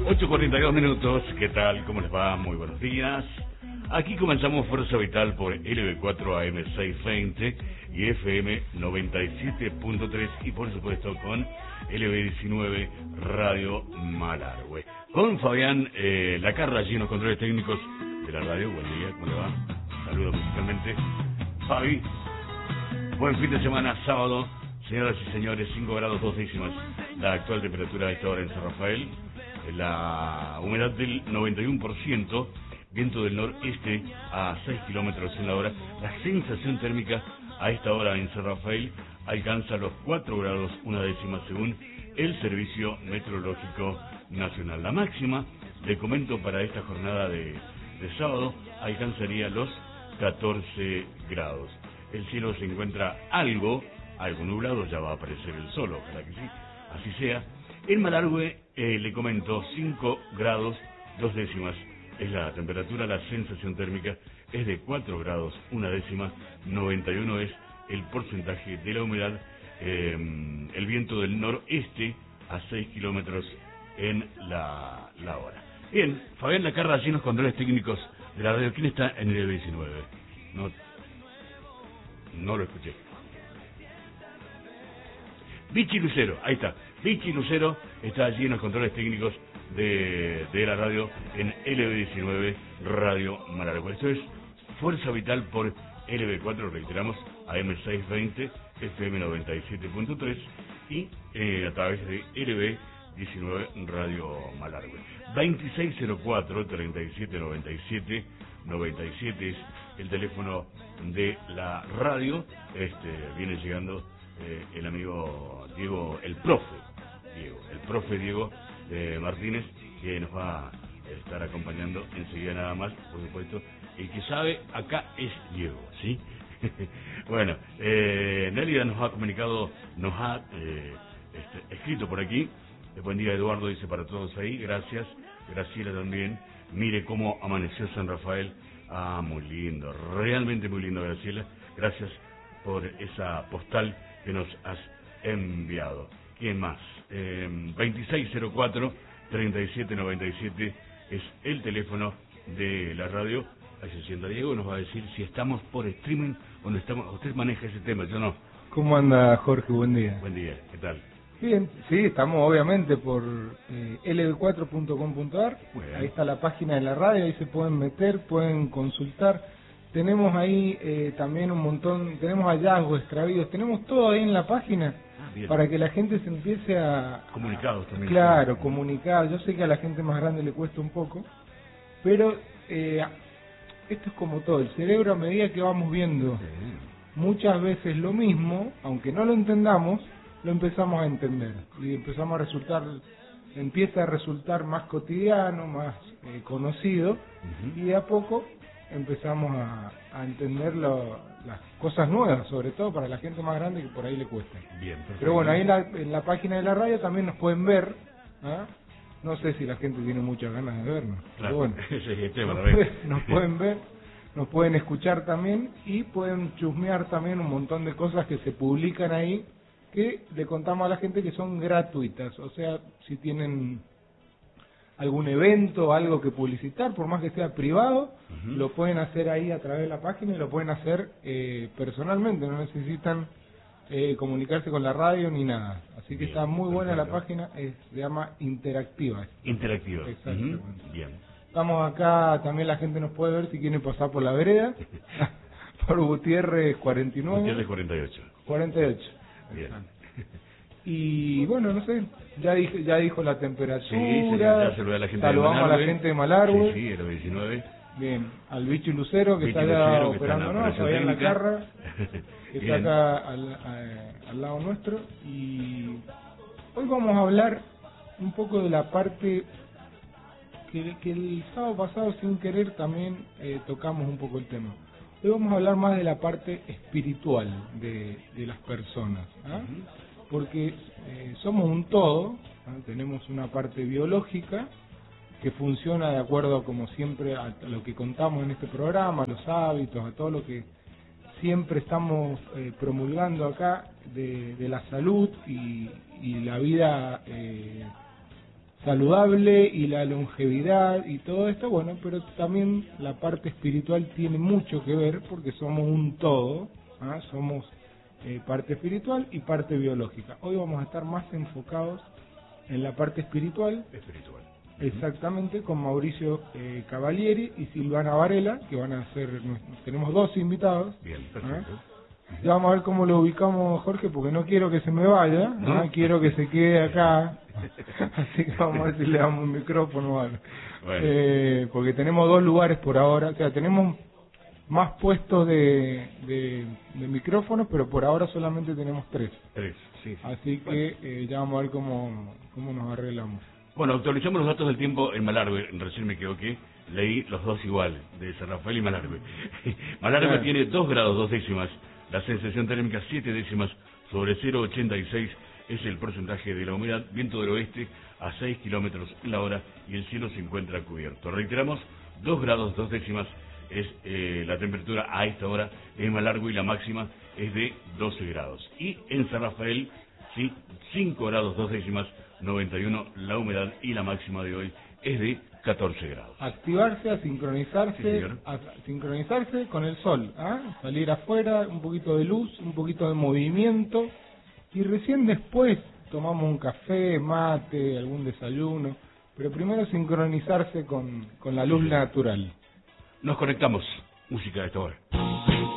8:42 minutos, ¿qué tal? ¿Cómo les va? Muy buenos días. Aquí comenzamos Fuerza Vital por LB4 AM 620 y FM 97.3 y por supuesto con LB19 Radio Malargüe. Con Fabián Lacarra, allí en los controles técnicos de la radio. Buen día, ¿cómo le va? Saludos musicalmente. Fabi, buen fin de semana, sábado. Señoras y señores, 5 grados 2 décimas la actual temperatura a esta hora en San Rafael. La humedad del 91%, viento del noreste a 6 kilómetros en la hora. La sensación térmica a esta hora en San Rafael alcanza los 4 grados 1 décima según el Servicio Meteorológico Nacional. La máxima, le comento, para esta jornada de sábado alcanzaría los 14 grados. El cielo se encuentra algo nublado, ya va a aparecer el sol, ojalá que sí, así sea. En Malargüe, le comento, 5 grados 2 décimas es la temperatura, la sensación térmica es de 4 grados 1 décima, 91 es el porcentaje de la humedad, el viento del noreste a 6 kilómetros en la hora. Bien, Fabián Lacarra, allí en los controles técnicos de la radio. ¿Quién está en el 19? No lo escuché. Vichy Lucero, ahí está. Vichy Lucero está allí en los controles técnicos de la radio en LB19 Radio Malargüe. Esto es Fuerza Vital por LB4, reiteramos, AM620, FM 97.3 y a través de LB19 Radio Malargüe. 2604-3797, 97 es el teléfono de la radio. Viene llegando el amigo Diego, el profe Diego Martínez, que nos va a estar acompañando enseguida nada más, por supuesto. El que sabe acá es Diego, ¿sí? Bueno, Nélida nos ha comunicado, nos ha escrito por aquí. Buen día, Eduardo, dice para todos ahí, gracias. Graciela también. Mire cómo amaneció San Rafael. Ah, muy lindo, realmente muy lindo, Graciela. Gracias por esa postal que nos has enviado. ¿Quién más? 2604-3797 es el teléfono de la radio. Ahí se sienta Diego, nos va a decir si estamos por streaming o no estamos. Usted maneja ese tema, yo no. ¿Cómo anda, Jorge? Buen día. Buen día, ¿qué tal? Bien, sí, estamos obviamente por lb4.com.ar. Ahí está la página de la radio, ahí se pueden meter, pueden consultar. Tenemos ahí también un montón, tenemos hallazgos, extravíos, tenemos todo ahí en la página para que la gente se empiece a... Comunicados también. Claro, sí. Comunicar. Yo sé que a la gente más grande le cuesta un poco, pero esto es como todo, el cerebro, a medida que vamos viendo muchas veces lo mismo, aunque no lo entendamos, lo empezamos a entender y empieza a resultar más cotidiano, más conocido, y de a poco empezamos a entender las cosas nuevas, sobre todo para la gente más grande que por ahí le cuesta. Bien, perfecto. Pero bueno, ahí en la página de la radio también nos pueden ver, ¿ah? No sé si la gente tiene muchas ganas de vernos, claro, pero bueno, nos pueden ver, nos pueden escuchar también y pueden chusmear también un montón de cosas que se publican ahí, que le contamos a la gente que son gratuitas. O sea, si tienen algún evento, algo que publicitar, por más que sea privado, lo pueden hacer ahí a través de la página y lo pueden hacer personalmente, no necesitan comunicarse con la radio ni nada. Así que bien, está muy buena la página, se llama Interactiva. Interactiva. Exactamente. Bien. Estamos acá, también la gente nos puede ver si quieren pasar por la vereda, por Gutiérrez 49. Gutiérrez 48. 48. Bien. Y bueno, no sé, ya dijo la temperatura, sí, ya saludé a la gente saludamos a la gente de Malargüe. Sí, el 19. Bien, al Vichy Lucero que está allá operándonos, Fabián Lacarra, que está acá al lado nuestro. Y hoy vamos a hablar un poco de la parte que el sábado pasado sin querer también tocamos un poco el tema. Hoy vamos a hablar más de la parte espiritual de las personas, ¿ah? Porque somos un todo, ¿ah? Tenemos una parte biológica que funciona de acuerdo, como siempre, a lo que contamos en este programa, a los hábitos, a todo lo que siempre estamos promulgando acá de la salud y la vida saludable y la longevidad y todo esto, bueno, pero también la parte espiritual tiene mucho que ver porque somos un todo, ¿ah? Somos parte espiritual y parte biológica. Hoy vamos a estar más enfocados en la parte espiritual. Exactamente, con Mauricio Cavalieri y Silvana Varela, que van a ser, tenemos 2 invitados. Bien, perfecto. Ya vamos a ver cómo lo ubicamos, Jorge, porque no quiero que se me vaya, ¿no? Quiero que se quede acá, así que vamos a ver si le damos un micrófono o algo. Bueno. Porque tenemos 2 lugares por ahora, o sea, tenemos más puestos de micrófonos, pero por ahora solamente tenemos 3. Sí. Así que ya vamos a ver cómo nos arreglamos. Bueno, actualizamos los datos del tiempo en Malargüe. Recién me equivoqué, leí los 2 iguales, de San Rafael y Malargüe. Malargüe tiene 2 grados 2 décimas, la sensación térmica 7 décimas sobre 0,86 es el porcentaje de la humedad, viento del oeste a 6 kilómetros en la hora y el cielo se encuentra cubierto. Reiteramos, 2 grados 2 décimas es la temperatura a esta hora en Malargüe y la máxima es de 12 grados. Y en San Rafael, sí, 5 grados 2 décimas, 91 la humedad y la máxima de hoy es de 14 grados. Activarse, a sincronizarse, con el sol, salir afuera, un poquito de luz, un poquito de movimiento y recién después tomamos un café, mate, algún desayuno, pero primero sincronizarse con la luz natural. Nos conectamos, música de esta hora.